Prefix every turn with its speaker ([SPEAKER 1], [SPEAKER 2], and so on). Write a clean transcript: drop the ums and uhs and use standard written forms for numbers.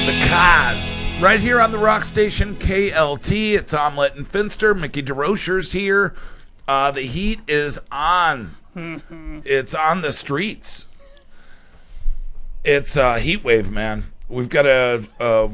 [SPEAKER 1] The Cause. Right here on the rock station KLT. It's Omelette and Finster. Mickey DeRocher's here. The heat is on. It's on the streets. It's a heat wave, man. We've got a